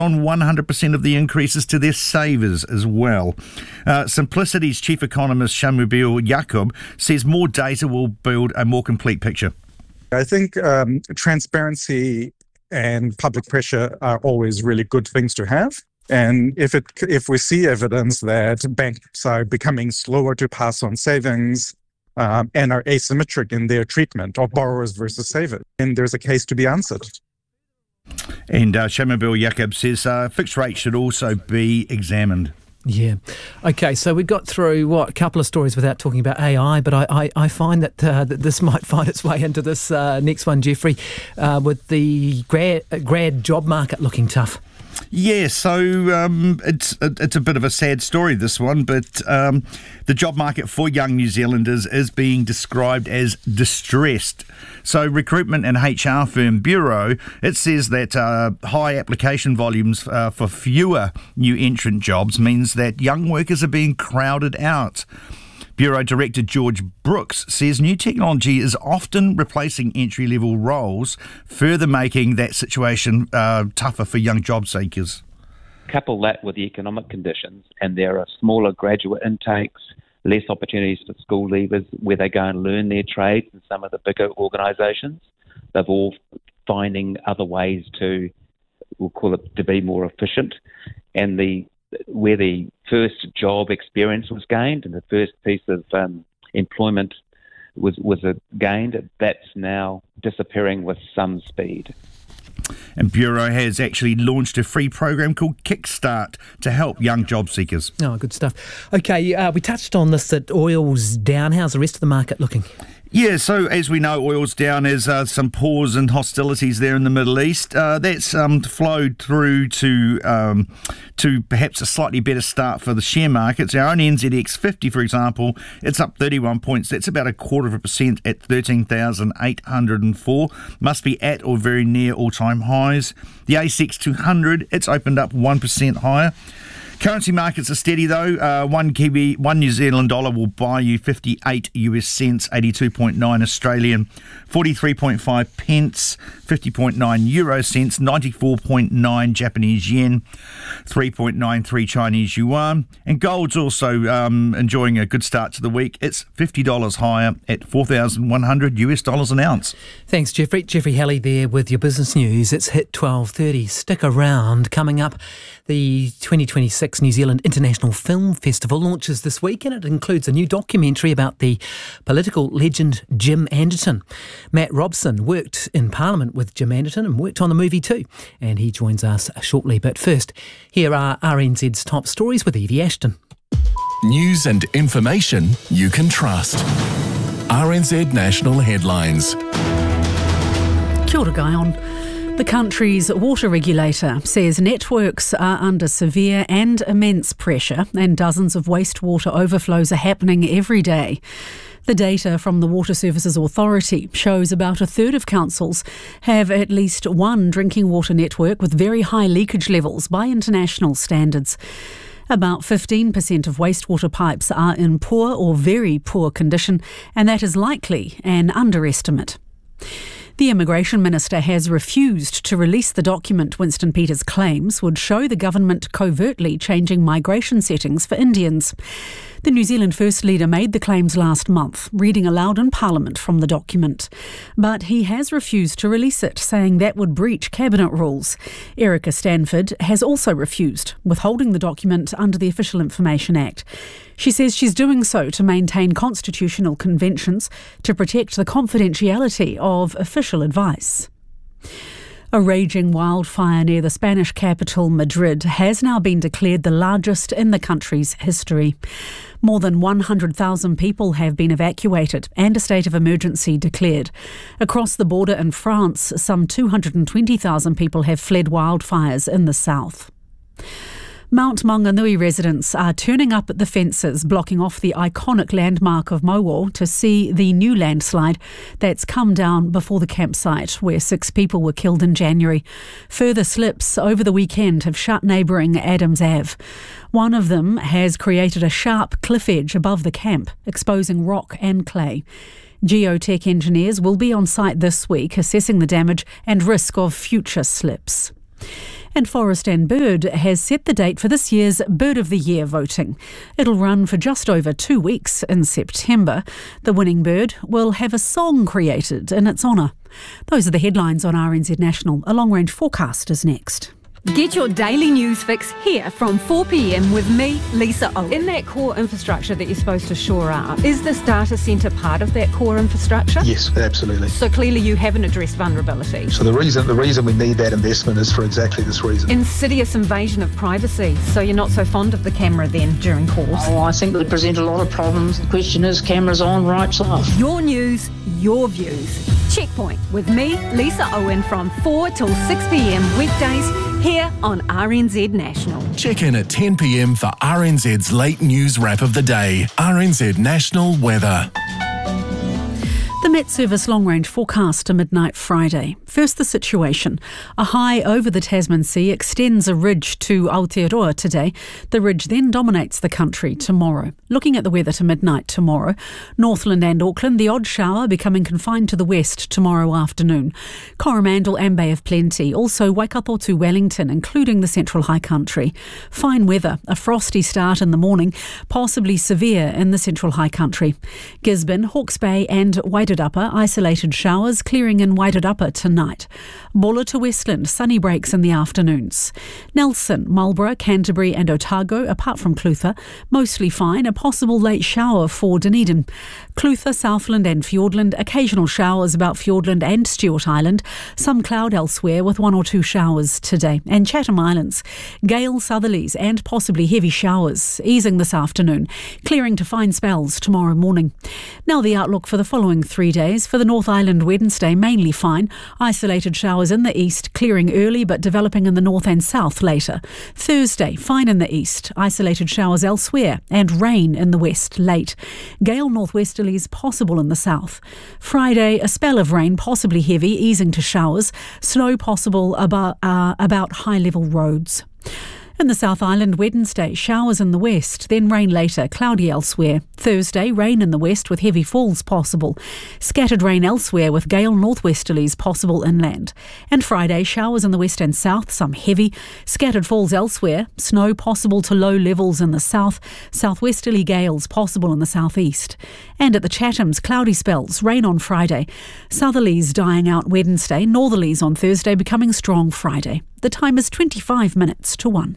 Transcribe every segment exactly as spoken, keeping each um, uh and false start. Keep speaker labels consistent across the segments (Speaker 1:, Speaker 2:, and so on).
Speaker 1: on one hundred percent of the increases to their savers as well. Uh, Simplicity's chief economist Shamubeel Yaqub says more data will build a more complete picture.
Speaker 2: I think um, transparency and public pressure are always really good things to have. And if it if we see evidence that banks are becoming slower to pass on savings um, and are asymmetric in their treatment of borrowers versus savers, then there's a case to be answered.
Speaker 1: And uh, Shamubeel Yaqub says uh, fixed rates should also be examined.
Speaker 3: Yeah. Okay, so we got through, what, a couple of stories without talking about A I, but I, I, I find that, uh, that this might find its way into this uh, next one, Jeffrey, uh, with the grad, uh, grad job market looking tough.
Speaker 1: Yeah, so um, it's it's a bit of a sad story, this one, but um, the job market for young New Zealanders is being described as distressed. So recruitment and H R firm Bureau, it says that uh, high application volumes uh, for fewer new entrant jobs means that young workers are being crowded out. Bureau Director George Brooks says new technology is often replacing entry-level roles, further making that situation uh, tougher for young job seekers.
Speaker 4: Couple that with the economic conditions, and there are smaller graduate intakes, less opportunities for school leavers where they go and learn their trades in some of the bigger organisations. They're all finding other ways to, we'll call it, to be more efficient. And the where the first job experience was gained and the first piece of um, employment was was uh, gained, that's now disappearing with some speed.
Speaker 1: And Bureau has actually launched a free program called Kickstart to help young job seekers.
Speaker 3: Oh, good stuff. Okay, uh, we touched on this, that oil's down. How's the rest of the market looking?
Speaker 1: Yeah, so as we know, oil's down as uh, some pause and hostilities there in the Middle East. Uh, that's um, flowed through to um, to perhaps a slightly better start for the share markets. Our own N Z X fifty, for example, it's up thirty-one points. That's about a quarter of a percent at thirteen thousand eight hundred four. Must be at or very near all-time highs. The A S X two hundred, it's opened up one percent higher. Currency markets are steady though. Uh, one Kiwi, one New Zealand dollar will buy you fifty-eight U S cents, eighty-two point nine Australian, forty-three point five pence, fifty point nine euro cents, ninety-four point nine Japanese yen, three point nine three Chinese yuan. And gold's also um, enjoying a good start to the week. It's fifty dollars higher at four thousand one hundred U S dollars an ounce.
Speaker 3: Thanks, Jeffrey. Jeffrey Halley there with your business news. It's hit twelve thirty. Stick around. Coming up, the twenty twenty-six New Zealand International Film Festival launches this week, and it includes a new documentary about the political legend Jim Anderton. Matt Robson worked in Parliament with Jim Anderton and worked on the movie too, and he joins us shortly. But first, here are R N Z's top stories with Evie Ashton.
Speaker 5: News and information you can trust. R N Z National Headlines.
Speaker 6: Kia ora, Guyon. The country's water regulator says networks are under severe and immense pressure, and dozens of wastewater overflows are happening every day. The data from the Water Services Authority shows about a third of councils have at least one drinking water network with very high leakage levels by international standards. About fifteen percent of wastewater pipes are in poor or very poor condition, and that is likely an underestimate. The Immigration Minister has refused to release the document Winston Peters claims would show the government covertly changing migration settings for Indians. The New Zealand First Leader made the claims last month, reading aloud in Parliament from the document. But he has refused to release it, saying that would breach Cabinet rules. Erica Stanford has also refused, withholding the document under the Official Information Act. She says she's doing so to maintain constitutional conventions to protect the confidentiality of official advice. A raging wildfire near the Spanish capital, Madrid, has now been declared the largest in the country's history. More than one hundred thousand people have been evacuated and a state of emergency declared. Across the border in France, some two hundred twenty thousand people have fled wildfires in the south. Mount Maunganui residents are turning up at the fences blocking off the iconic landmark of Mowal to see the new landslide that's come down before the campsite where six people were killed in January. Further slips over the weekend have shut neighbouring Adams Ave. One of them has created a sharp cliff edge above the camp, exposing rock and clay. Geotech engineers will be on site this week assessing the damage and risk of future slips. And Forest and Bird has set the date for this year's Bird of the Year voting. It'll run for just over two weeks in September. The winning bird will have a song created in its honour. Those are the headlines on R N Z National. A long-range forecast is next.
Speaker 7: Get your daily news fix here from four p m with me, Lisa Owen.
Speaker 8: In that core infrastructure that you're supposed to shore up, is this data centre part of that core infrastructure?
Speaker 9: Yes, absolutely.
Speaker 8: So clearly you haven't addressed vulnerability.
Speaker 9: So the reason the reason we need that investment is for exactly this reason.
Speaker 8: Insidious invasion of privacy. So you're not so fond of the camera then during calls?
Speaker 10: Oh, I think they present a lot of problems. The question is, cameras on, rights off.
Speaker 7: Your news, your views. Checkpoint with me, Lisa Owen, from four till six p m weekdays here on R N Z National.
Speaker 5: Check in at ten p m for R N Z's late news wrap of the day. R N Z National Weather.
Speaker 6: The Met Service long-range forecast to midnight Friday. First, the situation. A high over the Tasman Sea extends a ridge to Aotearoa today. The ridge then dominates the country tomorrow. Looking at the weather to midnight tomorrow, Northland and Auckland, the odd shower becoming confined to the west tomorrow afternoon. Coromandel and Bay of Plenty, also Waikato to Wellington, including the Central High Country. Fine weather, a frosty start in the morning, possibly severe in the Central High Country. Gisborne, Hawke's Bay and Wairarapa, isolated showers clearing in Wairarapa tonight. Bulla to Westland, sunny breaks in the afternoons. Nelson, Marlborough, Canterbury and Otago, apart from Clutha, mostly fine, a possible late shower for Dunedin. Clutha, Southland and Fiordland, occasional showers about Fiordland and Stewart Island, some cloud elsewhere with one or two showers today. And Chatham Islands, gale southerlies and possibly heavy showers, easing this afternoon, clearing to fine spells tomorrow morning. Now the outlook for the following three days. For the North Island, Wednesday, mainly fine. Isolated showers in the east, clearing early but developing in the north and south later. Thursday, fine in the east. Isolated showers elsewhere and rain in the west late. Gale northwesterlies possible in the south. Friday, a spell of rain, possibly heavy, easing to showers. Snow possible about, uh, about high-level roads. In the South Island, Wednesday, showers in the west, then rain later, cloudy elsewhere. Thursday, rain in the west with heavy falls possible. Scattered rain elsewhere with gale northwesterlies possible inland. And Friday, showers in the west and south, some heavy. Scattered falls elsewhere. Snow possible to low levels in the south. Southwesterly gales possible in the southeast. And at the Chathams, cloudy spells, rain on Friday. Southerlies dying out Wednesday. Northerlies on Thursday, becoming strong Friday. The time is twenty-five minutes to one.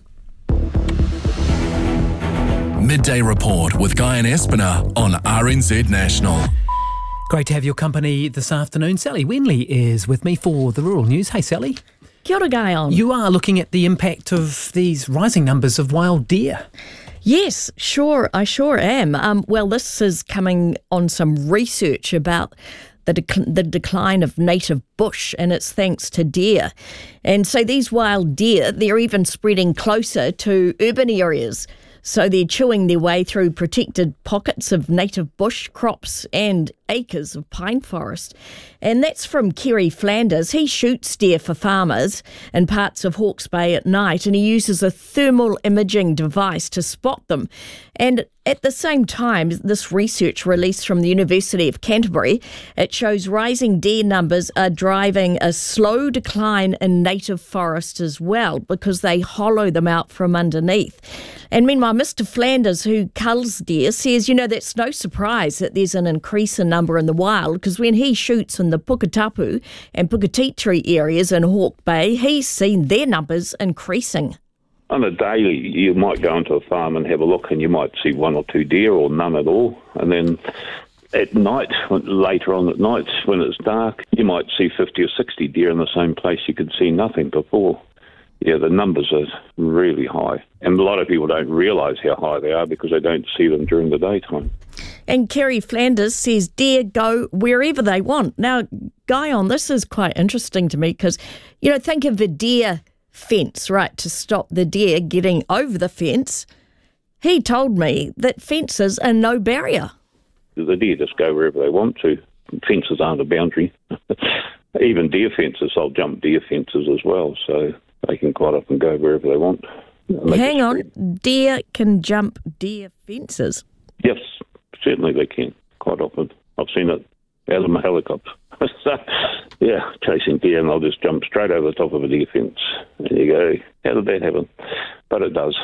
Speaker 5: Midday Report with Guy and Espiner on R N Z National.
Speaker 3: Great to have your company this afternoon. Sally Wenley is with me for the Rural News. Hey, Sally.
Speaker 11: Kia ora, Guy on.
Speaker 3: You are looking at the impact of these rising numbers of wild deer.
Speaker 11: Yes, sure, I sure am. Um, well, this is coming on some research about the, dec- the decline of native bush, and it's thanks to deer. And so these wild deer, they're even spreading closer to urban areas. So they're chewing their way through protected pockets of native bush crops and acres of pine forest. And that's from Kerry Flanders. He shoots deer for farmers in parts of Hawke's Bay at night, and he uses a thermal imaging device to spot them. And at the same time, this research released from the University of Canterbury, it shows rising deer numbers are driving a slow decline in native forest as well, because they hollow them out from underneath. And meanwhile, Mister Flanders, who culls deer, says, you know, that's no surprise that there's an increase in number in the wild, because when he shoots in the Puketapu and Puketitri areas in Hawke Bay, he's seen their numbers increasing.
Speaker 12: On a daily, you might go into a farm and have a look, and you might see one or two deer or none at all. And then at night, later on at night, when it's dark, you might see fifty or sixty deer in the same place you could see nothing before. Yeah, the numbers are really high. And a lot of people don't realise how high they are because they don't see them during the daytime.
Speaker 11: And Kerry Flanders says deer go wherever they want. Now, Guy, on this is quite interesting to me because, you know, think of a deer fence, right, to stop the deer getting over the fence. He told me that fences are no barrier.
Speaker 12: The deer just go wherever they want to. Fences aren't a boundary. Even deer fences, I'll jump deer fences as well, so they can quite often go wherever they want.
Speaker 11: Hang on, deer can jump deer fences?
Speaker 12: Yes, certainly they can, quite often. I've seen it out of my helicopter. So, yeah, chasing deer, and I'll just jump straight over the top of a deer fence. And you go, how did that happen? But it does.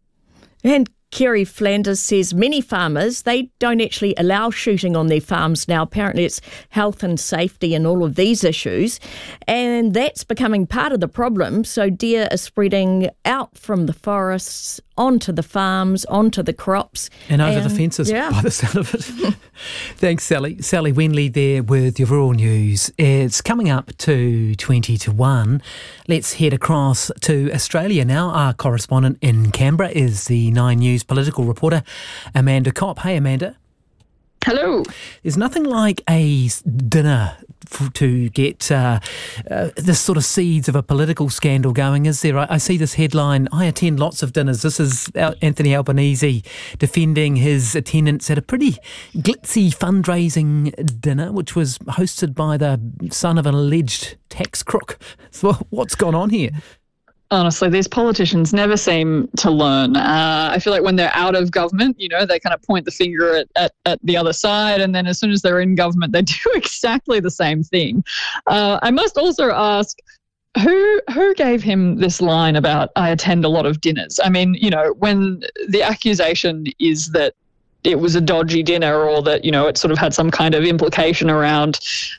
Speaker 11: And Kerry Flanders says many farmers, they don't actually allow shooting on their farms now. Apparently it's health and safety and all of these issues. And that's becoming part of the problem. So deer are spreading out from the forests onto the farms, onto the crops.
Speaker 3: And over and, the fences, yeah. by the sound of it. Thanks, Sally. Sally Wenley there with your rural news. It's coming up to twenty to one. Let's head across to Australia now. Our correspondent in Canberra is the Nine News political reporter, Amanda Kopp. Hey, Amanda.
Speaker 13: Hello.
Speaker 3: There's nothing like a dinner f- to get uh, uh, this sort of seeds of a political scandal going, is there? I, I see this headline, I attend lots of dinners. This is Anthony Albanese defending his attendance at a pretty glitzy fundraising dinner, which was hosted by the son of an alleged tax crook. So what's gone on here?
Speaker 13: Honestly, these politicians never seem to learn. Uh, I feel like when they're out of government, you know, they kind of point the finger at, at, at the other side, and then as soon as they're in government, they do exactly the same thing. Uh, I must also ask, who who gave him this line about, I attend a lot of dinners? I mean, you know, when the accusation is that it was a dodgy dinner, or that, you know, it sort of had some kind of implication around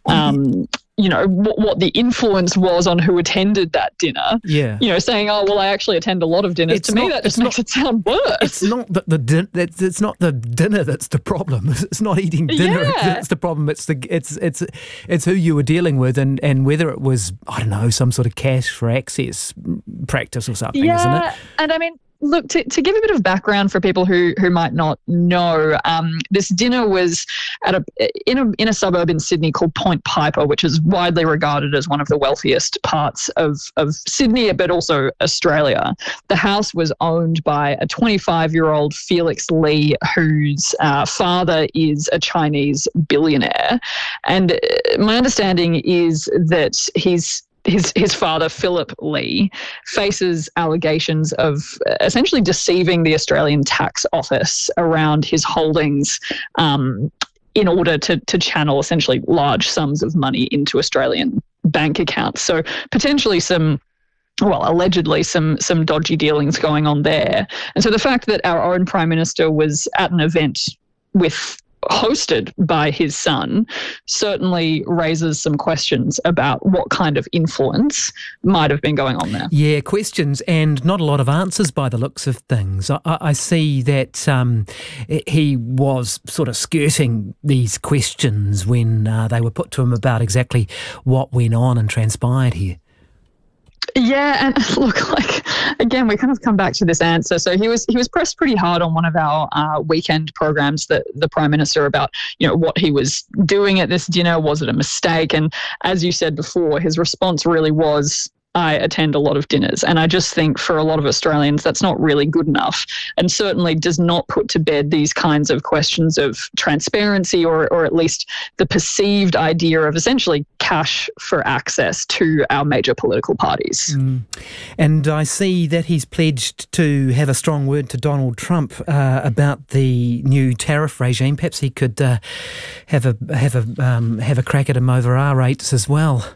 Speaker 13: um, you know, what, what the influence was on who attended that dinner.
Speaker 3: Yeah.
Speaker 13: You know, saying, oh, well, I actually attend a lot of dinners. It's to not, me, that just makes not, it sound worse.
Speaker 3: It's not the, the din- it's not the dinner that's the problem. It's not eating dinner yeah. that's the problem. It's the it's it's it's who you were dealing with, and, and whether it was, I don't know, some sort of cash for access practice or something,
Speaker 13: yeah,
Speaker 3: isn't it?
Speaker 13: And I mean, look, to, to give a bit of background for people who, who might not know, um, this dinner was at a in a in a suburb in Sydney called Point Piper, which is widely regarded as one of the wealthiest parts of, of Sydney, but also Australia. The house was owned by a twenty-five-year-old Felix Lee, whose uh, father is a Chinese billionaire. And my understanding is that he's His his father, Philip Lee, faces allegations of essentially deceiving the Australian Tax Office around his holdings um, in order to to channel essentially large sums of money into Australian bank accounts. So potentially some, well, allegedly some some dodgy dealings going on there. And so the fact that our own Prime Minister was at an event with hosted by his son certainly raises some questions about what kind of influence might have been going on there.
Speaker 3: Yeah, questions and not a lot of answers by the looks of things. I, I see that um, he was sort of skirting these questions when uh, they were put to him about exactly what went on and transpired here.
Speaker 13: Yeah, and look, like, again, we kind of come back to this answer. So he was he was pressed pretty hard on one of our uh, weekend programs, that the Prime Minister, about, you know, what he was doing at this dinner. Was it a mistake? And as you said before, his response really was, I attend a lot of dinners. And I just think for a lot of Australians, that's not really good enough, and certainly does not put to bed these kinds of questions of transparency, or, or at least the perceived idea of essentially cash for access to our major political parties.
Speaker 3: Mm. And I see that he's pledged to have a strong word to Donald Trump uh, about the new tariff regime. Perhaps he could uh, have a have a um, have a crack at him over our rates as well.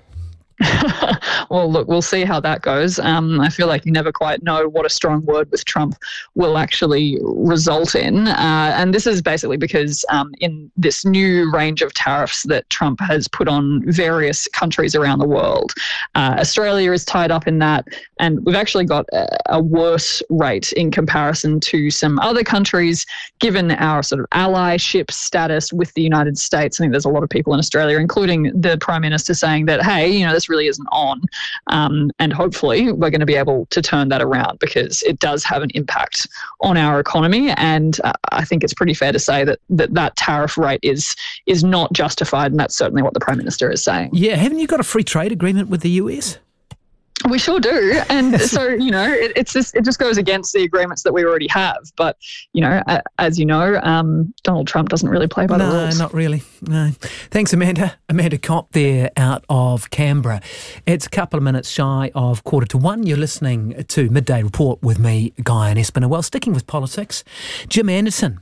Speaker 13: Well, look, we'll see how that goes. Um, I feel like you never quite know what a strong word with Trump will actually result in. Uh, and this is basically because um, in this new range of tariffs that Trump has put on various countries around the world, uh, Australia is tied up in that. And we've actually got a, a worse rate in comparison to some other countries, given our sort of allyship status with the United States. I think there's a lot of people in Australia, including the Prime Minister, saying that, hey, you know, this really isn't on. Um, and hopefully we're going to be able to turn that around, because it does have an impact on our economy. And uh, I think it's pretty fair to say that, that that tariff rate is is not justified. And that's certainly what the Prime Minister is saying.
Speaker 3: Yeah. Haven't you got a free trade agreement with the U S?
Speaker 13: We sure do. And so, you know, it, it's just, it just goes against the agreements that we already have. But, you know, uh, as you know, um, Donald Trump doesn't really play by
Speaker 3: no,
Speaker 13: the rules.
Speaker 3: No, not really. No. Thanks, Amanda. Amanda Kopp there out of Canberra. It's a couple of minutes shy of quarter to one. You're listening to Midday Report with me, Guy and Espinel. Well, sticking with politics, Jim Anderson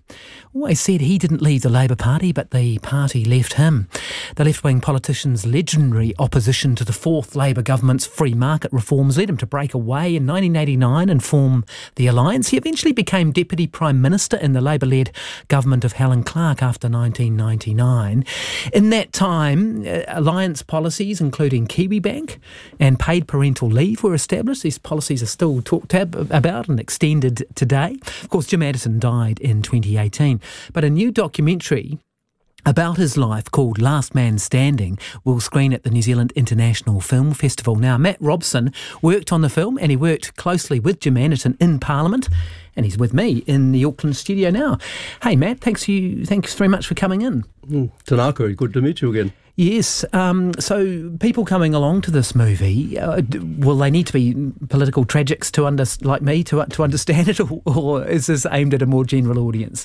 Speaker 3: always said he didn't leave the Labour Party, but the party left him. The left-wing politician's legendary opposition to the fourth Labour government's free market reforms led him to break away in nineteen eighty-nine and form the Alliance. He eventually became Deputy Prime Minister in the Labour-led government of Helen Clark after nineteen ninety-nine. In that time, uh, Alliance policies, including KiwiBank and paid parental leave, were established. These policies are still talked ab- about and extended today. Of course, Jim Addison died in twenty eighteen, but a new documentary about his life called Last Man Standing will screen at the New Zealand International Film Festival. Now, Matt Robson worked on the film and he worked closely with Jim Addison in Parliament, and he's with me in the Auckland studio now. Hey, Matt, thanks you, thanks very much for coming in.
Speaker 14: Mm, Tanaka, good to meet you again.
Speaker 3: Yes, um, so people coming along to this movie, uh, will they need to be political tragics to under, like me to to understand it, or, or is this aimed at a more general audience?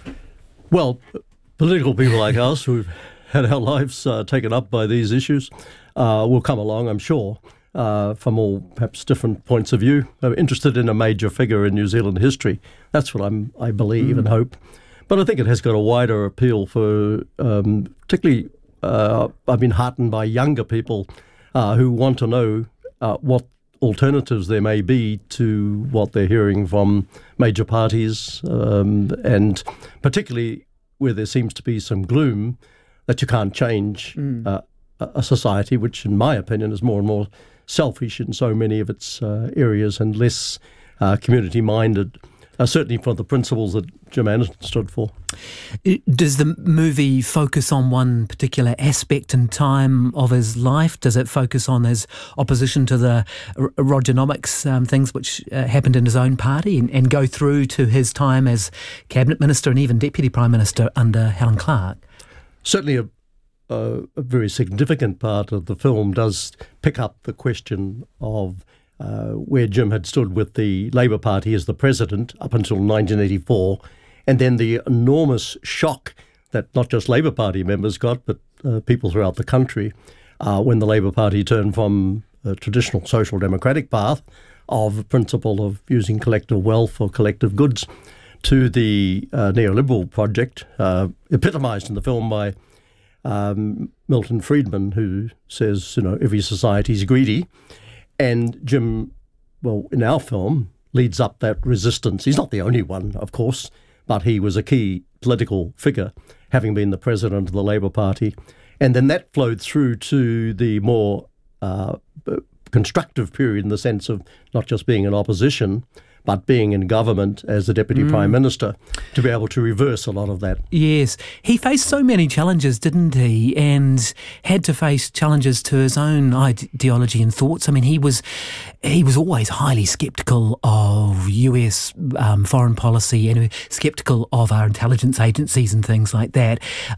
Speaker 14: Well, political people like us who've had our lives uh, taken up by these issues uh, will come along, I'm sure, uh, from all perhaps different points of view. I'm interested in a major figure in New Zealand history. That's what I'm, I believe mm. and hope. But I think it has got a wider appeal for um, particularly, uh, I've been heartened by younger people uh, who want to know uh, what alternatives there may be to what they're hearing from major parties, um, and particularly where there seems to be some gloom that you can't change mm. uh, a society which, in my opinion, is more and more selfish in so many of its uh, areas and less uh, community-minded, uh, certainly for the principles that Jim Addison stood for.
Speaker 3: Does the movie focus on one particular aspect and time of his life? Does it focus on his opposition to the Rogernomics um, things which uh, happened in his own party, and, and go through to his time as Cabinet Minister and even Deputy Prime Minister under Helen Clark?
Speaker 14: Certainly a, a, a very significant part of the film does pick up the question of uh, where Jim had stood with the Labour Party as the president up until nineteen eighty-four, and then the enormous shock that not just Labour Party members got, but uh, people throughout the country, uh, when the Labour Party turned from a traditional social democratic path of the principle of using collective wealth or collective goods to the uh, neoliberal project, uh, epitomised in the film by um, Milton Friedman, who says, you know, every society is greedy. And Jim, well, in our film, leads up that resistance. He's not the only one, of course, but he was a key political figure, having been the president of the Labour Party. And then that flowed through to the more uh, constructive period in the sense of not just being in opposition, but being in government as the Deputy mm. Prime Minister, to be able to reverse a lot of that.
Speaker 3: Yes. He faced so many challenges, didn't he? And had to face challenges to his own ideology and thoughts. I mean, he was he was always highly sceptical of U S um, foreign policy and sceptical of our intelligence agencies and things like that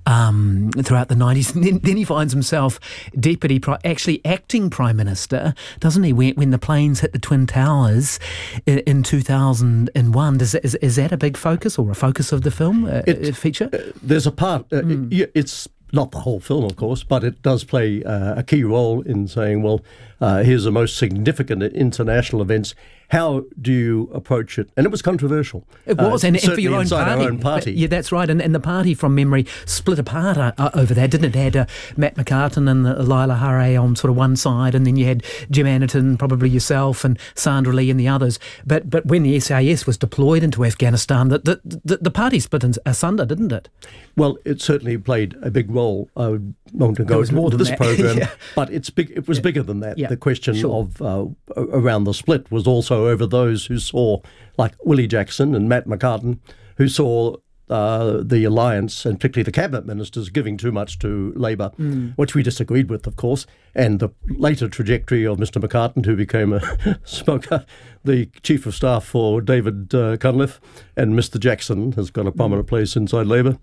Speaker 3: um, throughout the nineties. And then, then he finds himself Deputy, actually acting Prime Minister, doesn't he, when, when the planes hit the Twin Towers in, in two thousand one. Is, is, is that a big focus or a focus of the film uh, it, feature?
Speaker 14: Uh, there's a part, uh, mm. it, it's not the whole film, of course, but it does play uh, a key role in saying, well, uh, here's the most significant international events. How do you approach it? And it was controversial.
Speaker 3: It was, uh, and, and for your own party.
Speaker 14: Our own party.
Speaker 3: Yeah, that's right. And, and the party, from memory, split apart uh, over that, didn't it? It had uh, Matt McCartan and uh, Lila Hare on sort of one side, and then you had Jim Addison, probably yourself, and Sandra Lee and the others. But but when the S A S was deployed into Afghanistan, the, the, the, the party split asunder, didn't it?
Speaker 14: Well, it certainly played a big role. I would want to go into this
Speaker 3: that.
Speaker 14: program,
Speaker 3: yeah.
Speaker 14: but it's big. It was yeah. bigger than that.
Speaker 3: Yeah.
Speaker 14: The question
Speaker 3: sure.
Speaker 14: of uh, around the split was also over those who saw, like Willie Jackson and Matt McCartan, who saw uh, the alliance, and particularly the cabinet ministers, giving too much to Labour, mm. which we disagreed with, of course, and the later trajectory of Mister McCartan, who became a smoker, the chief of staff for David uh, Cunliffe, and Mister Jackson has got a prominent mm. place inside Labour,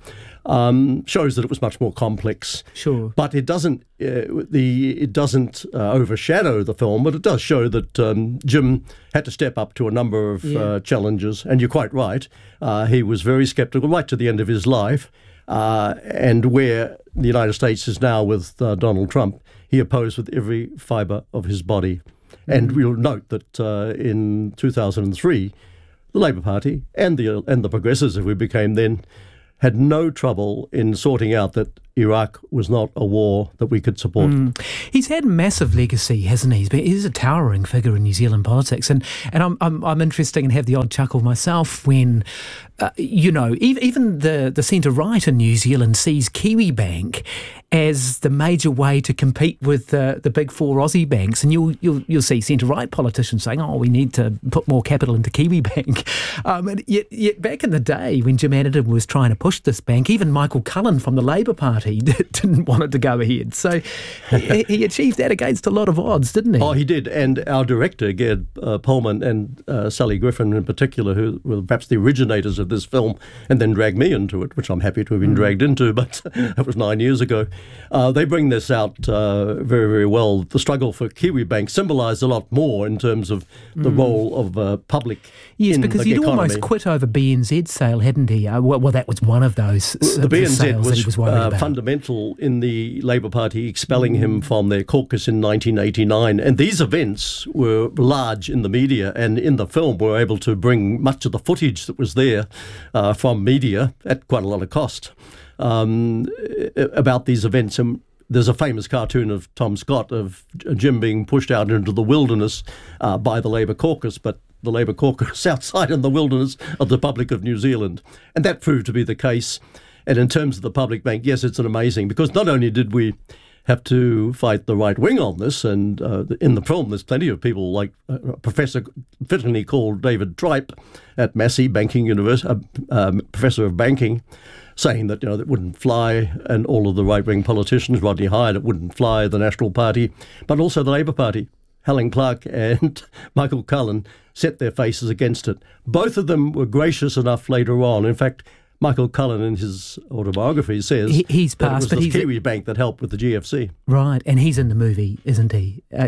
Speaker 14: um, shows that it was much more complex.
Speaker 3: Sure,
Speaker 14: but it doesn't uh, the it doesn't uh, overshadow the film, but it does show that um, Jim had to step up to a number of yeah. uh, challenges. And you're quite right; uh, he was very sceptical right to the end of his life. Uh, and where the United States is now with uh, Donald Trump, he opposed with every fibre of his body. And mm. we'll note that uh, in two thousand three, the Labour Party and the and the Progressives, as we became then, had no trouble in sorting out that Iraq was not a war that we could support.
Speaker 3: Mm. He's had massive legacy, hasn't he? He's, been, he's a towering figure in New Zealand politics, and and I'm I'm, I'm interested and have the odd chuckle myself when, uh, you know, even, even the the centre right in New Zealand sees Kiwibank as the major way to compete with uh, the big four Aussie banks, and you'll you'll you'll see centre right politicians saying, "Oh, we need to put more capital into Kiwibank." Um, and yet, yet back in the day when Jim Addison was trying to push this bank, even Michael Cullen from the Labor Party didn't want it to go ahead. So he, he achieved that against a lot of odds, didn't he?
Speaker 14: Oh, he did. And our director, Gerd uh, Pullman, and uh, Sally Griffin in particular, who were perhaps the originators of this film, and then dragged me into it, which I'm happy to have been mm. dragged into, but that was nine years ago. Uh, they bring this out uh, very, very well. The struggle for Kiwibank symbolised a lot more in terms of the mm. role of uh, public
Speaker 3: yes,
Speaker 14: in
Speaker 3: because
Speaker 14: the
Speaker 3: he'd
Speaker 14: economy.
Speaker 3: almost quit over B N Z sale, hadn't he? Uh, well, well, that was one of those
Speaker 14: well, the B N Z
Speaker 3: sales
Speaker 14: was,
Speaker 3: that he was worried
Speaker 14: uh,
Speaker 3: about.
Speaker 14: fundamental in the Labour Party expelling him from their caucus in nineteen eighty-nine. And these events were large in the media, and in the film we were able to bring much of the footage that was there uh, from media at quite a lot of cost um, about these events. And there's a famous cartoon of Tom Scott of Jim being pushed out into the wilderness uh, by the Labour caucus, but the Labour caucus outside in the wilderness of the Republic of New Zealand. And that proved to be the case. And in terms of the public bank, yes, it's an amazing, because not only did we have to fight the right wing on this, and uh, in the film there's plenty of people like uh, Professor fittingly called David Tripe at Massey Banking University, uh, um, Professor of Banking, saying that, you know, that wouldn't fly, and all of the right-wing politicians, Rodney Hyde, it wouldn't fly, the National Party, but also the Labour Party. Helen Clark and Michael Cullen set their faces against it. Both of them were gracious enough later on. In fact, Michael Cullen in his autobiography says
Speaker 3: he, he's
Speaker 14: that
Speaker 3: passed,
Speaker 14: it was
Speaker 3: but
Speaker 14: the
Speaker 3: he's
Speaker 14: Kiwibank that helped with the G F C.
Speaker 3: Right, and he's in the movie, isn't he? Uh,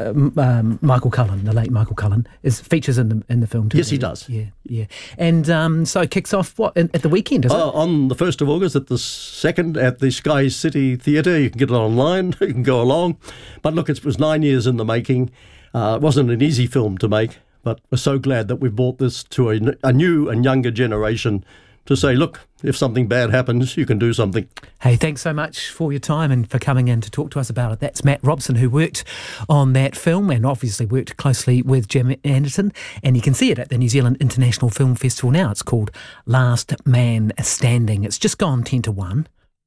Speaker 3: um, Michael Cullen, the late Michael Cullen, is features in the in the film too.
Speaker 14: Yes, he does.
Speaker 3: Yeah, yeah. And um, so it kicks off what at the weekend, is
Speaker 14: uh,
Speaker 3: it?
Speaker 14: On the first of August at the second at the Sky City Theatre. You can get it online. You can go along. But look, it was nine years in the making. Uh, it wasn't an easy film to make, but we're so glad that we brought this to a, a new and younger generation to say, look, if something bad happens, you can do something.
Speaker 3: Hey, thanks so much for your time and for coming in to talk to us about it. That's Matt Robson, who worked on that film and obviously worked closely with Jim Anderson. And you can see it at the New Zealand International Film Festival now. It's called Last Man Standing. It's just gone ten to one.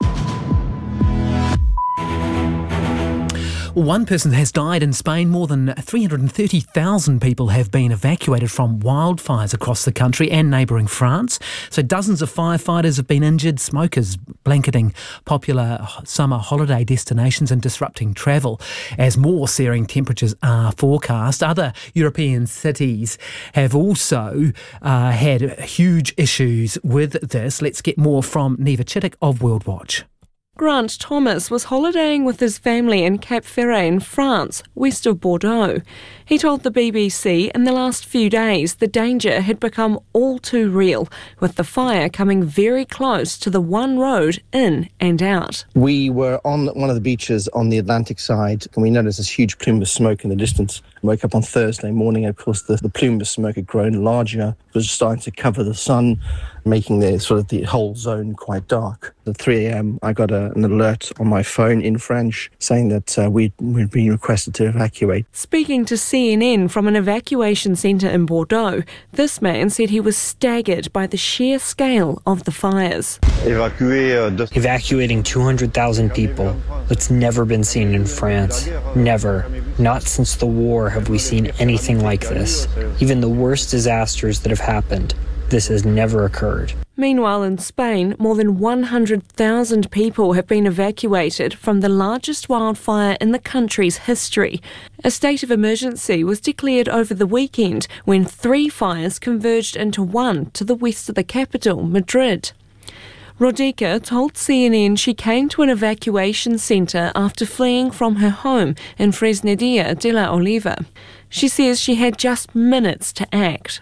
Speaker 3: One person has died in Spain. More than three hundred thirty thousand people have been evacuated from wildfires across the country and neighbouring France. So dozens of firefighters have been injured, smoke is blanketing popular summer holiday destinations and disrupting travel as more searing temperatures are forecast. Other European cities have also uh, had huge issues with this. Let's get more from Neva Chittick of World Watch.
Speaker 15: Grant Thomas was holidaying with his family in Cap Ferret in France, west of Bordeaux. He told the B B C in the last few days the danger had become all too real, with the fire coming very close to the one road in and out.
Speaker 16: We were on one of the beaches on the Atlantic side, and we noticed this huge plume of smoke in the distance. I woke up on Thursday morning, of course the, the plume of smoke had grown larger. It was starting to cover the sun, making the sort of the whole zone quite dark. At three a.m. I got a, an alert on my phone in French saying that uh, we'd, we'd been requested to evacuate.
Speaker 15: Speaking to C N N from an evacuation centre in Bordeaux, this man said he was staggered by the sheer scale of the fires.
Speaker 17: Evacuating two hundred thousand people. That's never been seen in France. Never. Not since the war have we seen anything like this. Even the worst disasters that have happened, this has never occurred.
Speaker 15: Meanwhile, in Spain, more than one hundred thousand people have been evacuated from the largest wildfire in the country's history. A state of emergency was declared over the weekend when three fires converged into one to the west of the capital, Madrid. Rodica told C N N she came to an evacuation centre after fleeing from her home in Fresnedilla de la Oliva. She says she had just minutes to act.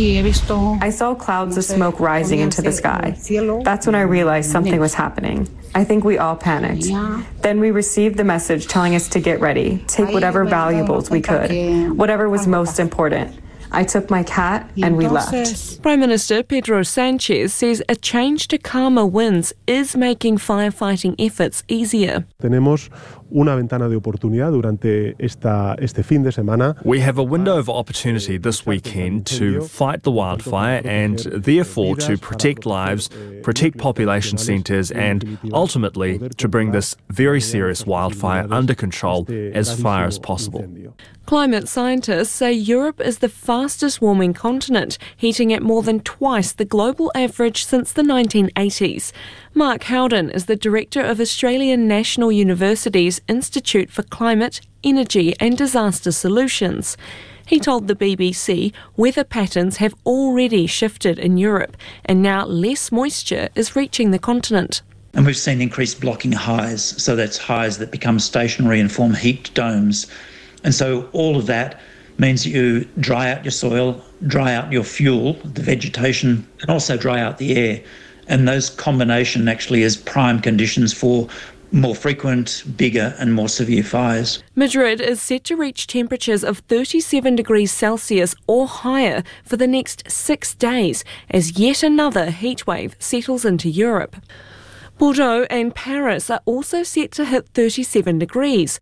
Speaker 18: I saw clouds of smoke rising into the sky. That's when I realized something was happening. I think we all panicked. Then we received the message telling us to get ready, take whatever valuables we could, whatever was most important. I took my cat and we left.
Speaker 15: Prime Minister Pedro Sanchez says a change to calmer winds is making firefighting efforts easier.
Speaker 19: Tenemos una ventana de oportunidad durante esta, este fin de semana.
Speaker 20: We have a window of opportunity this weekend to fight the wildfire and therefore to protect lives, protect population centres and ultimately to bring this very serious wildfire under control as far as possible.
Speaker 15: Climate scientists say Europe is the fastest warming continent, heating at more than twice the global average since the nineteen eighties. Mark Howden is the director of Australian National University's Institute for Climate, Energy and Disaster Solutions. He told the B B C weather patterns have already shifted in Europe and now less moisture is reaching the continent.
Speaker 21: And we've seen increased blocking highs, so that's highs that become stationary and form heat domes. And so all of that means you dry out your soil, dry out your fuel, the vegetation, and also dry out the air. And those combination actually is prime conditions for more frequent, bigger and more severe fires.
Speaker 15: Madrid is set to reach temperatures of thirty-seven degrees Celsius or higher for the next six days as yet another heatwave settles into Europe. Bordeaux and Paris are also set to hit thirty-seven degrees.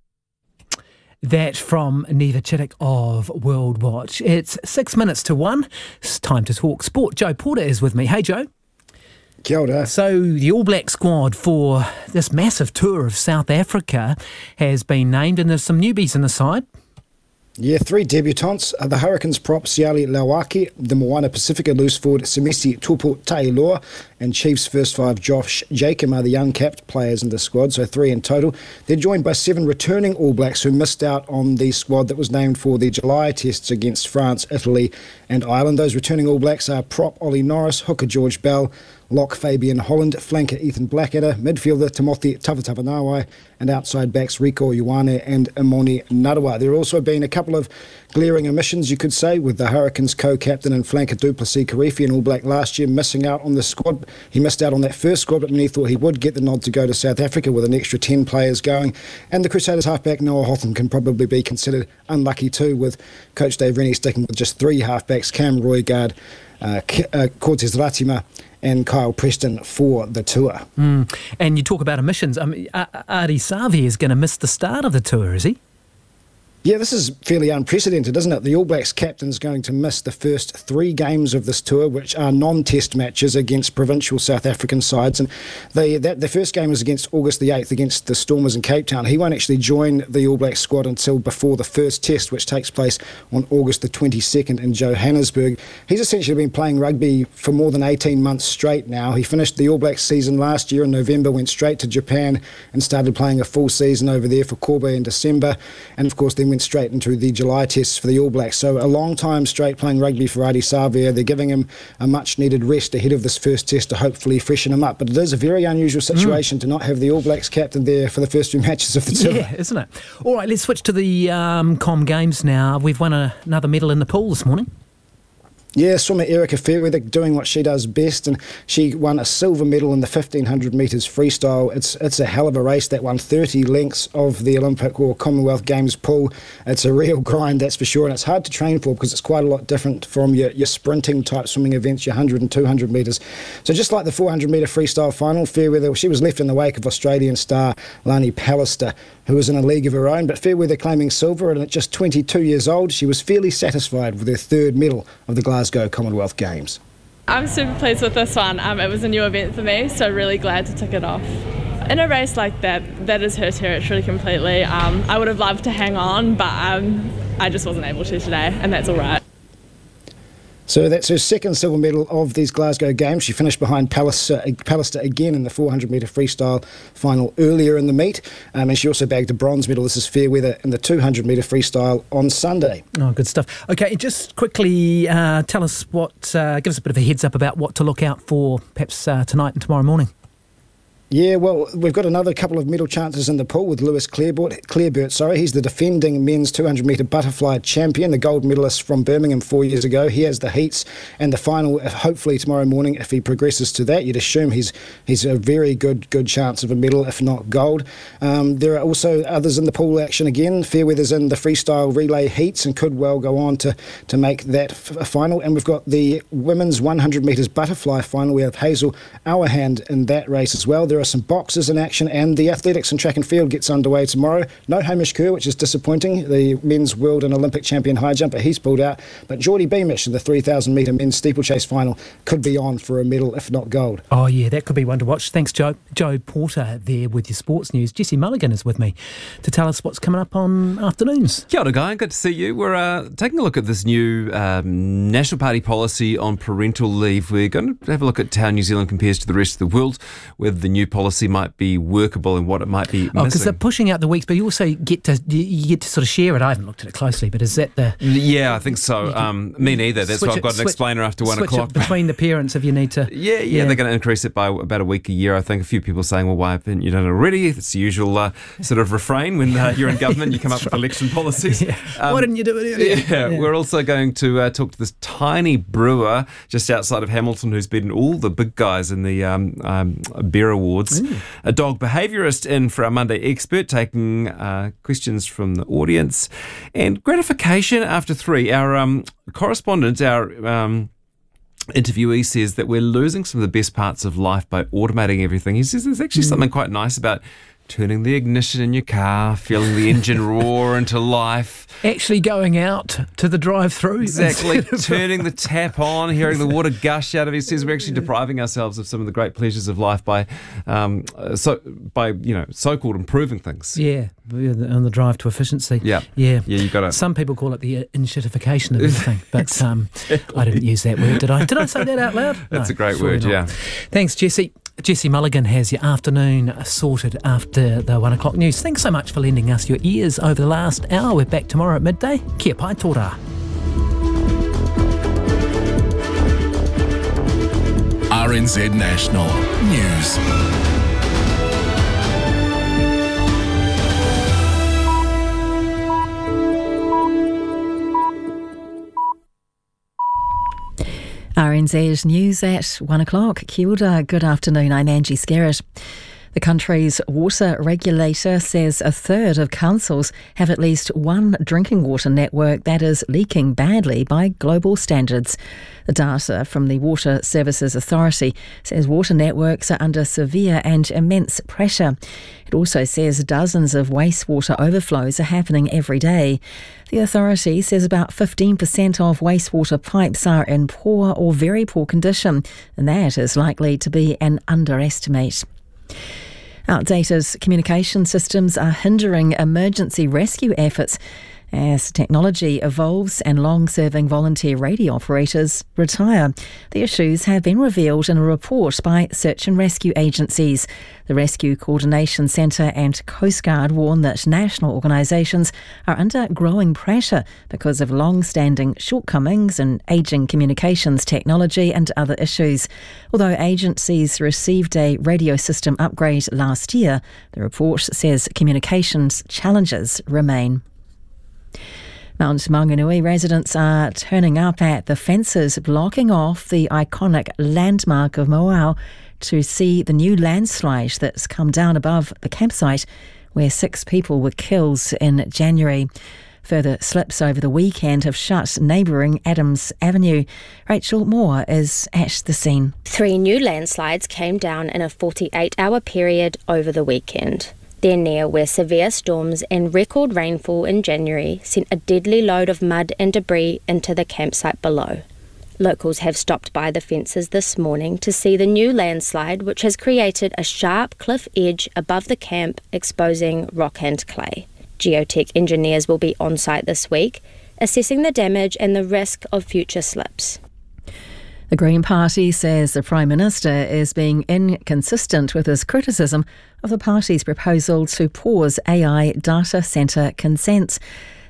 Speaker 3: That from Neva Chittick of World Watch. It's six minutes to one. It's time to talk sport. Joe Porter is with me. Hey, Joe.
Speaker 22: Kia ora.
Speaker 3: So the All Black squad for this massive tour of South Africa has been named, and there's some newbies in the side.
Speaker 22: Yeah, three debutants are the Hurricanes prop Siali Lauaki, the Moana Pacifica loose forward Semesi Tupu Tailoa, and Chiefs first five Josh Jacob are the young capped players in the squad, so three in total. They're joined by seven returning All Blacks who missed out on the squad that was named for the July tests against France, Italy and Ireland. Those returning All Blacks are prop Ollie Norris, hooker George Bell, lock Fabian Holland, flanker Ethan Blackadder, midfielder Timothy Tavatavanawai, and outside backs Rico Ioane and Imoni Narawa. There have also been a couple of glaring omissions, you could say, with the Hurricanes co-captain and flanker Duplessis Karifi, an All Black last year, missing out on the squad. He missed out on that first squad, but many thought he would get the nod to go to South Africa with an extra ten players going. And the Crusaders halfback Noah Hotham can probably be considered unlucky too, with coach Dave Rennie sticking with just three halfbacks, Cam Roygaard, uh, uh, Cortez Ratima and Kyle Preston for the tour.
Speaker 3: Mm. And you talk about omissions. I mean, Ardie Savea is going to miss the start of the tour, is he?
Speaker 22: Yeah, this is fairly unprecedented, isn't it? The All Blacks captain's going to miss the first three games of this tour, which are non-test matches against provincial South African sides. And they, that, the first game is against August the eighth against the Stormers in Cape Town. He won't actually join the All Blacks squad until before the first test, which takes place on August the twenty-second in Johannesburg. He's essentially been playing rugby for more than eighteen months straight now. He finished the All Blacks season last year in November, went straight to Japan and started playing a full season over there for Kobe in December. And of course, then went straight into the July tests for the All Blacks. So a long time straight playing rugby for Ardie Savea. They're giving him a much needed rest ahead of this first test to hopefully freshen him up. But it is a very unusual situation mm. to not have the All Blacks captain there for the first few matches of the tour.
Speaker 3: Yeah, isn't it? All right, let's switch to the um, Com Games now. We've won a, another medal in the pool this morning.
Speaker 22: Yeah, swimmer Erica Fairweather doing what she does best, and she won a silver medal in the fifteen hundred metres freestyle. It's it's a hell of a race, that one, thirty lengths of the Olympic or Commonwealth Games pool. It's a real grind, that's for sure, and it's hard to train for because it's quite a lot different from your, your sprinting type swimming events, your one hundred and two hundred metres. So just like the four hundred metre freestyle final, Fairweather, she was left in the wake of Australian star Lani Pallister, who was in a league of her own, but Fairweather claiming silver, and at just twenty-two years old, she was fairly satisfied with her third medal of the Glasgow Commonwealth Games.
Speaker 23: I'm super pleased with this one. Um, it was a new event for me, so really glad to tick it off. In a race like that, that is her territory completely. Um, I would have loved to hang on, but um, I just wasn't able to today, and that's all right.
Speaker 22: So that's her second silver medal of these Glasgow Games. She finished behind Pallister, Pallister again in the four hundred metre freestyle final earlier in the meet. Um, and she also bagged a bronze medal. This is Fairweather in the two hundred metre freestyle on Sunday.
Speaker 3: Oh, good stuff. Okay, just quickly uh, tell us what, uh, give us a bit of a heads up about what to look out for perhaps uh, tonight and tomorrow morning.
Speaker 22: Yeah, well, we've got another couple of medal chances in the pool with Lewis Clareburt. Clareburt, sorry, he's the defending men's two hundred metre butterfly champion, the gold medalist from Birmingham four years ago. He has the heats and the final, hopefully tomorrow morning. If he progresses to that, you'd assume he's he's a very good good chance of a medal, if not gold. Um, there are also others in the pool action again. Fairweather's in the freestyle relay heats and could well go on to, to make that f- a final. And we've got the women's one hundred metres butterfly final. We have Hazel Auerhand in that race as well. There are some boxers in action, and the athletics and track and field gets underway tomorrow. No Hamish Kerr, which is disappointing. The men's world and Olympic champion high jumper, he's pulled out. But Geordie Beamish in the three thousand metre men's steeplechase final could be on for a medal, if not gold.
Speaker 3: Oh, yeah, that could be one to watch. Thanks, Joe. Joe Porter there with your sports news. Jesse Mulligan is with me to tell us what's coming up on afternoons.
Speaker 1: Kia ora, Guy. Good to see you. We're uh, taking a look at this new um, National Party policy on parental leave. We're going to have a look at how New Zealand compares to the rest of the world, whether the new policy might be workable and what it might be missing.
Speaker 3: Oh, because they're pushing out the weeks, but you also get to you get to sort of share it. I haven't looked at it closely, but is that the...
Speaker 1: Yeah, I think so.
Speaker 3: Can,
Speaker 1: um, me neither. That's why I've got
Speaker 3: it,
Speaker 1: an explainer after one
Speaker 3: switch
Speaker 1: o'clock.
Speaker 3: It between the parents if you need to...
Speaker 1: Yeah, yeah, yeah, they're going to increase it by about a week a year. I think a few people saying, well, why haven't you done it already? It's the usual uh, sort of refrain when uh, you're in government, you come up with election policies.
Speaker 3: Yeah.
Speaker 1: Um,
Speaker 3: why didn't you do it earlier?
Speaker 1: Yeah, yeah. We're also going to uh, talk to this tiny brewer just outside of Hamilton who's beaten all the big guys in the um, um, beer awards. Mm. A dog behaviourist in for our Monday expert, taking uh, questions from the audience. And gratification after three. Our um, correspondent, our... Um, interviewee says that we're losing some of the best parts of life by automating everything. He says there's actually mm. something quite nice about turning the ignition in your car, feeling the engine roar into life.
Speaker 3: Actually going out to the drive-through.
Speaker 1: Exactly. Turning the tap on, hearing the water gush out of it. He says we're actually depriving ourselves of some of the great pleasures of life by, um, so by you know, so-called improving things.
Speaker 3: Yeah, on the drive to efficiency.
Speaker 1: Yeah.
Speaker 3: Yeah.
Speaker 1: Yeah, you got it.
Speaker 3: Some people call it the inshitification of everything, but um, exactly. I didn't use that word, did I? Did I say that out loud?
Speaker 1: That's
Speaker 3: no,
Speaker 1: a great word,
Speaker 3: not.
Speaker 1: yeah.
Speaker 3: Thanks, Jesse. Jesse Mulligan has your afternoon sorted after the one o'clock news. Thanks so much for lending us your ears over the last hour. We're back tomorrow at midday. Kia pai tōra.
Speaker 5: R N Z National News.
Speaker 6: R N Z News at one o'clock. Kia ora, good afternoon. I'm Angie Skerritt. The country's water regulator says a third of councils have at least one drinking water network that is leaking badly by global standards. The data from the Water Services Authority says water networks are under severe and immense pressure. It also says dozens of wastewater overflows are happening every day. The authority says about fifteen percent of wastewater pipes are in poor or very poor condition, and that is likely to be an underestimate. Outdated communication systems are hindering emergency rescue efforts as technology evolves and long-serving volunteer radio operators retire. The issues have been revealed in a report by search and rescue agencies. The Rescue Coordination Centre and Coast Guard warn that national organisations are under growing pressure because of long-standing shortcomings in ageing communications technology and other issues. Although agencies received a radio system upgrade last year, the report says communications challenges remain. Mount Maunganui residents are turning up at the fences blocking off the iconic landmark of Moao to see the new landslide that's come down above the campsite where six people were killed in January. Further slips over the weekend have shut neighbouring Adams Avenue. Rachel Moore is at the scene.
Speaker 2: Three new landslides came down in a forty-eight hour period over the weekend. They're near where severe storms and record rainfall in January sent a deadly load of mud and debris into the campsite below. Locals have stopped by the fences this morning to see the new landslide, which has created a sharp cliff edge above the camp, exposing rock and clay. Geotech engineers will be on site this week, assessing the damage and the risk of future slips.
Speaker 6: The Green Party says the Prime Minister is being inconsistent with his criticism of the party's proposal to pause A I data centre consents.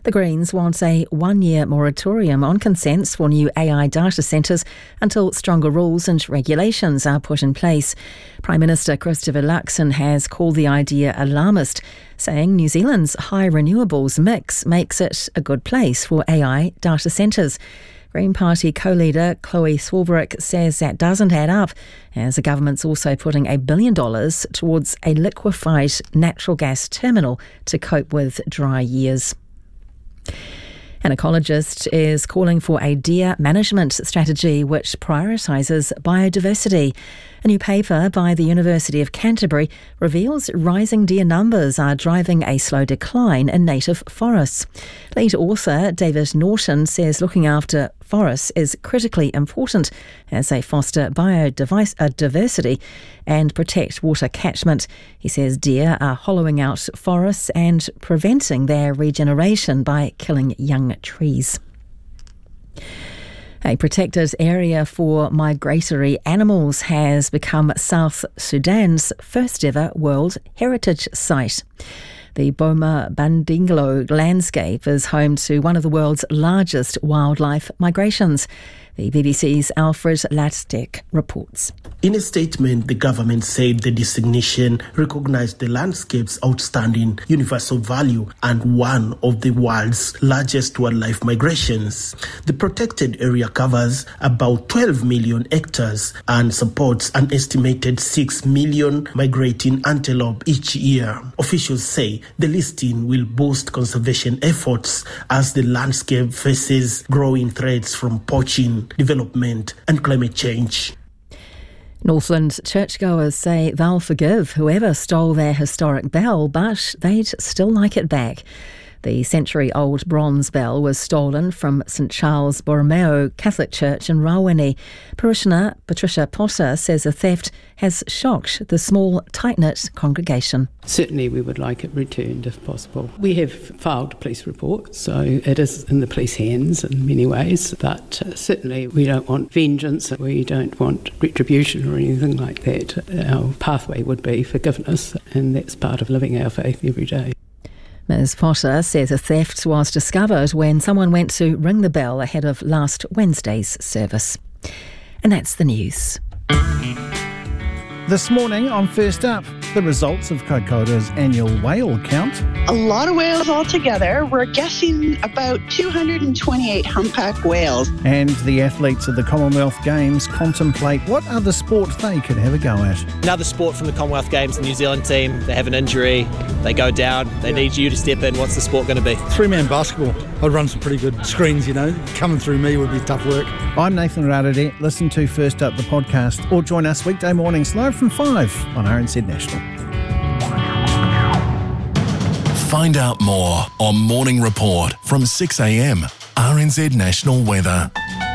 Speaker 4: The Greens want a one-year moratorium on consents for new A I data centres until stronger rules and regulations are put in place. Prime Minister Christopher Luxon has called the idea alarmist, saying New Zealand's high renewables mix makes it a good place for A I data centres. Green Party co-leader Chloe Swarbrick says that doesn't add up, as the government's also putting a billion dollars towards a liquefied natural gas terminal to cope with dry years. An ecologist is calling for a deer management strategy which prioritises biodiversity. A new paper by the University of Canterbury reveals rising deer numbers are driving a slow decline in native forests. Lead author David Norton says looking after forests is critically important as they foster biodiversity and protect water catchment. He says deer are hollowing out forests and preventing their regeneration by killing young trees. A protected area for migratory animals has become South Sudan's first ever World Heritage Site. The Boma Bandinglo landscape is home to one of the world's largest wildlife migrations. The B B C's Alfred Lastek reports.
Speaker 8: In a statement, the government said the designation recognised the landscape's outstanding universal value and one of the world's largest wildlife migrations. The protected area covers about twelve million hectares and supports an estimated six million migrating antelope each year. Officials say the listing will boost conservation efforts as the landscape faces growing threats from poaching, development and climate change.
Speaker 4: Northland churchgoers say they'll forgive whoever stole their historic bell, but they'd still like it back. The century-old bronze bell was stolen from St Charles Borromeo Catholic Church in Rawene. Parishioner Patricia Potter says the theft has shocked the small, tight-knit congregation.
Speaker 9: Certainly we would like it returned if possible. We have filed a police report, so it is in the police hands in many ways, but uh, certainly we don't want vengeance, we don't want retribution or anything like that. Our pathway would be forgiveness, and that's part of living our faith every day.
Speaker 4: Miz Potter says a theft was discovered when someone went to ring the bell ahead of last Wednesday's service. And that's the news.
Speaker 24: This morning on First Up, the results of Kokoda's annual whale count.
Speaker 25: A lot of whales altogether. We're guessing about two hundred twenty-eight humpback whales.
Speaker 24: And the athletes of the Commonwealth Games contemplate what other sport they could have a go at.
Speaker 26: Another sport from the Commonwealth Games, the New Zealand team, they have an injury, they go down, they need you to step in. What's the sport going to be?
Speaker 27: Three-man basketball. I'd run some pretty good screens, you know. Coming through me would be tough work.
Speaker 24: I'm Nathan Rarity. Listen to First Up, the podcast, or join us weekday mornings live from five on R N Z National.
Speaker 5: Find out more on Morning Report from six a m. R N Z National Weather.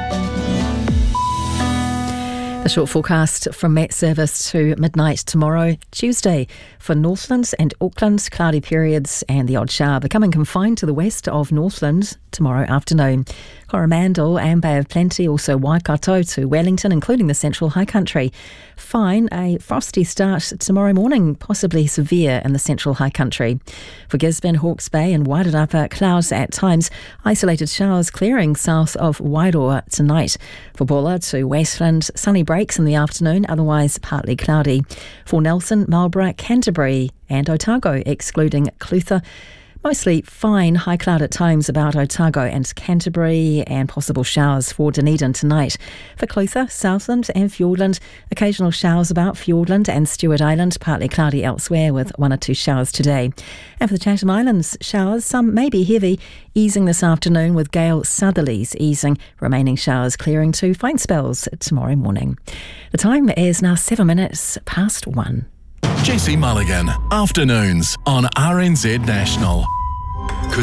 Speaker 4: The short forecast from Met Service to midnight tomorrow, Tuesday. For Northland and Auckland, cloudy periods and the odd shower becoming confined to the west of Northland tomorrow afternoon. Coromandel and Bay of Plenty, also Waikato to Wellington, including the Central High Country. Fine, a frosty start tomorrow morning, possibly severe in the Central High Country. For Gisborne, Hawke's Bay and Wairarapa, clouds at times, isolated showers clearing south of Wairoa tonight. For Bulla to Westland, sunny breaks in the afternoon, otherwise partly cloudy. For Nelson, Marlborough, Canterbury and Otago, excluding Clutha, mostly fine, high cloud at times about Otago and Canterbury, and possible showers for Dunedin tonight. For Clutha, Southland and Fiordland, occasional showers about Fiordland and Stewart Island, partly cloudy elsewhere with one or two showers today. And for the Chatham Islands, showers, some may be heavy, easing this afternoon with gale southerlies easing, remaining showers clearing to fine spells tomorrow morning. The time is now seven minutes past one.
Speaker 5: Jesse Mulligan, afternoons on R N Z National.